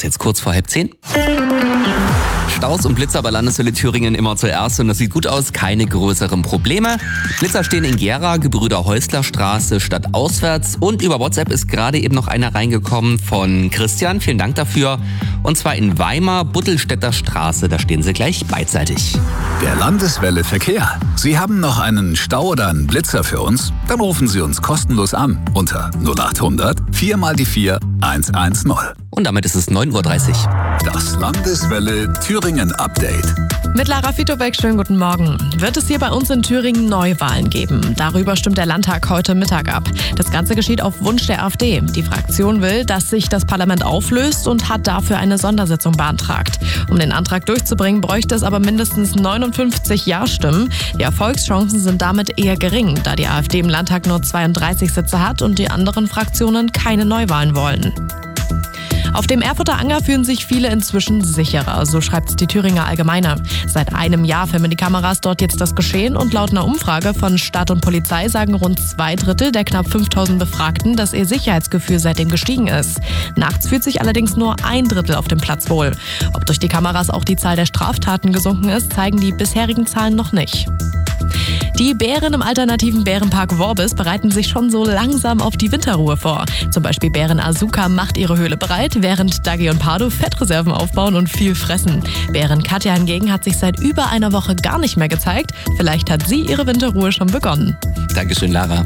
jetzt kurz vor 9:30. Staus und Blitzer bei Landeswelle Thüringen immer zuerst und das sieht gut aus, keine größeren Probleme. Blitzer stehen in Gera, Gebrüder-Häusler-Straße stadtauswärts und über WhatsApp ist gerade eben noch einer reingekommen von Christian, vielen Dank dafür. Und zwar in Weimar, Buttelstädter Straße, da stehen sie gleich beidseitig. Der Landeswelle Verkehr. Sie haben noch einen Stau oder einen Blitzer für uns? Dann rufen Sie uns kostenlos an unter 0800 4 mal die 4 110. Und damit ist es 9:30 Uhr. Das Landeswelle Thüringen Update. Mit Lara Fitowek, schönen guten Morgen. Wird es hier bei uns in Thüringen Neuwahlen geben? Darüber stimmt der Landtag heute Mittag ab. Das Ganze geschieht auf Wunsch der AfD. Die Fraktion will, dass sich das Parlament auflöst und hat dafür eine Sondersitzung beantragt. Um den Antrag durchzubringen, bräuchte es aber mindestens 59 Ja-Stimmen. Die Erfolgschancen sind damit eher gering, da die AfD im Landtag nur 32 Sitze hat und die anderen Fraktionen keine Neuwahlen wollen. Auf dem Erfurter Anger fühlen sich viele inzwischen sicherer, so schreibt die Thüringer Allgemeine. Seit einem Jahr filmen die Kameras dort jetzt das Geschehen und laut einer Umfrage von Stadt und Polizei sagen rund 2/3 der knapp 5000 Befragten, dass ihr Sicherheitsgefühl seitdem gestiegen ist. Nachts fühlt sich allerdings nur 1/3 auf dem Platz wohl. Ob durch die Kameras auch die Zahl der Straftaten gesunken ist, zeigen die bisherigen Zahlen noch nicht. Die Bären im alternativen Bärenpark Worbis bereiten sich schon so langsam auf die Winterruhe vor. Zum Beispiel Bären Asuka macht ihre Höhle bereit, während Dagi und Pardo Fettreserven aufbauen und viel fressen. Bären Katja hingegen hat sich seit über einer Woche gar nicht mehr gezeigt. Vielleicht hat sie ihre Winterruhe schon begonnen. Dankeschön, Lara.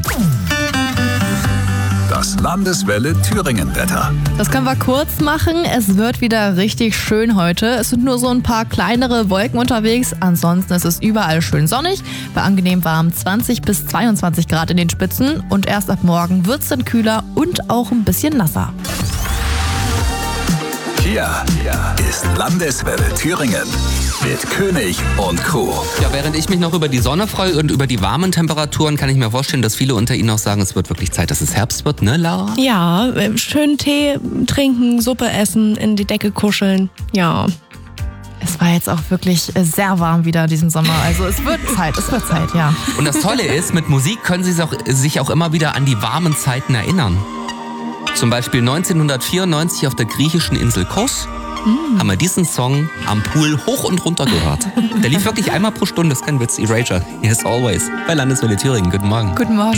Das Landeswelle Thüringen Wetter. Das können wir kurz machen. Es wird wieder richtig schön heute. Es sind nur so ein paar kleinere Wolken unterwegs. Ansonsten ist es überall schön sonnig. Bei angenehm warm 20 bis 22 Grad in den Spitzen. Und erst ab morgen wird es dann kühler und auch ein bisschen nasser. Hier ist Landeswelle Thüringen mit König und Crew. Ja, während ich mich noch über die Sonne freue und über die warmen Temperaturen, kann ich mir vorstellen, dass viele unter Ihnen auch sagen, es wird wirklich Zeit, dass es Herbst wird, ne, Lara? Ja, schön Tee trinken, Suppe essen, in die Decke kuscheln. Ja. Es war jetzt auch wirklich sehr warm wieder diesen Sommer. Also es wird Zeit, ja. Und das Tolle ist, mit Musik können Sie sich auch immer wieder an die warmen Zeiten erinnern. Zum Beispiel 1994 auf der griechischen Insel Kos haben wir diesen Song am Pool hoch und runter gehört. Der lief wirklich einmal pro Stunde, das ist kein Witz. Erasure, yes always, bei Landeswelle Thüringen. Guten Morgen. Guten Morgen.